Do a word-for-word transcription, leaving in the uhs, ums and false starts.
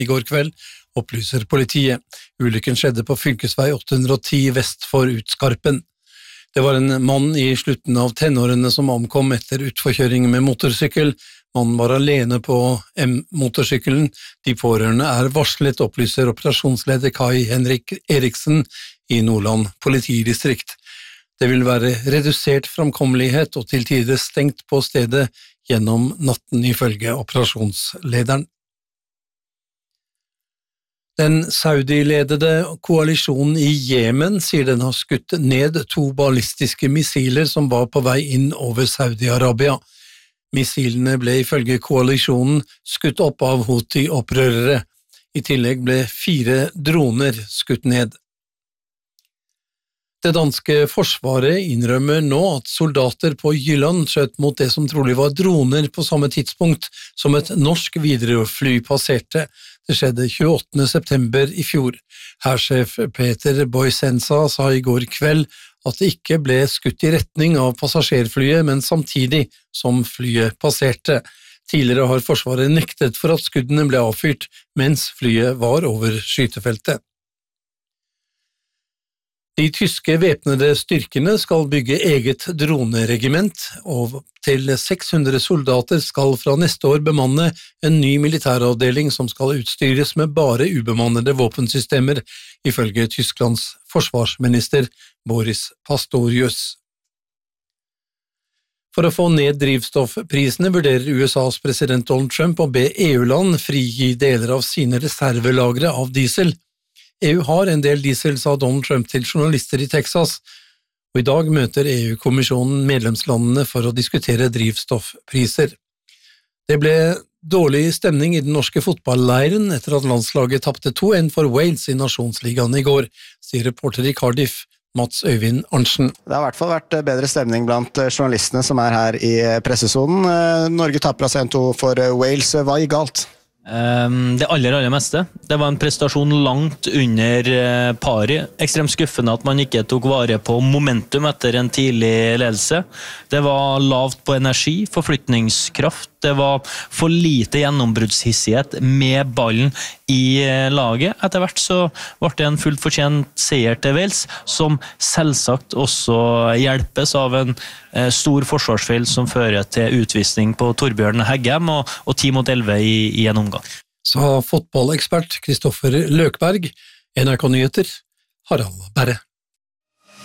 i går kveld, opplyser politiet. Ulykken skjedde på fylkesvei åtte hundre og ti vest for Utskarpen. Det var en mann i slutten av tenårene som omkom etter utforkjøring med motorsykkel. Mannen var alene på M-motorsykkelen. De pårørende er varslet, opplyser operasjonsleder Kai Henrik Eriksen i Nordland politidistrikt. Det vil være redusert framkommelighet og til tider stengt på stedet gjennom natten ifølge operasjonslederen. Den Saudi-ledede koalisjonen i Jemen sier den har skutt ned to ballistiske missiler som var på vei inn over Saudi-Arabia. Missilene ble ifølge koalisjonen skutt opp av Houthi-opprørere. I tillegg ble fire droner skutt ned. Det danske forsvaret innrømmer nå at soldater på Jylland skjøt mot det som trolig var droner på samme tidspunkt som et norsk Widerøe-fly passerte. Det skjedde tjueåttende september i fjor. Hærsjef Peter Boysensa sa i går kveld at det ikke ble skutt i retning av passasjerflyet, men samtidig som flyet passerte. Tidligere har Forsvaret nektet for at skuddene ble avfyrt mens flyet var over skytefeltet. De tyske væpnede styrkene skal bygge eget droneregiment, og til seks hundre soldater skal fra neste år bemanne en ny militæravdeling som skal utstyres med bare ubemannede våpensystemer, ifølge Tysklands forsvarsminister Boris Pastorius. For å få ned drivstoffprisene vurderer U S A's president Donald Trump å be E U-land frigi deler av sine reservelagre av diesel. E U har en del diesel, sa Donald Trump til journalister i Texas, og i dag møter E U-kommisjonen medlemslandene for å diskutere drivstoffpriser. Det ble dårlig stemning i den norske fotballleiren etter at landslaget tapte to en for Wales i Nasjonsligaen i går, sier reporter i Cardiff, Mats Øyvind Arntzen. Det har i hvert fall vært bedre stemning blant journalistene som er her i pressesonen. Norge taper altså en to for Wales. Hva gikk galt? Um, det aller, aller meste. Det var en prestasjon langt under uh, pari. Ekstremt skuffende at man ikke tok vare på momentum etter en tidlig ledelse. Det var lavt på energi, forflytningskraft. Det var for lite gjennombruddshissighet med ballen i uh, laget. Etter hvert så ble det en fullt fortjent seier til Wales, som selvsagt også hjelpes av en uh, stor forsvarsfeil som fører til utvisning på Torbjørn Heggem og, og ti mot elleve i, i en omgang. Sa fotballekspert Kristoffer Løkberg, N R K Nyheter, Harald Berre.